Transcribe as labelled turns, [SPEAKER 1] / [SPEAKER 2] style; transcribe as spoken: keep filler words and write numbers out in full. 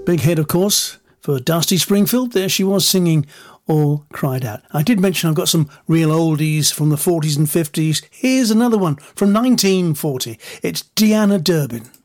[SPEAKER 1] Big hit, of course, for Dusty Springfield. There she was singing All Cried Out. I did mention I've got some real oldies from the forties and fifties. Here's another one from nineteen forty. It's Deanna Durbin.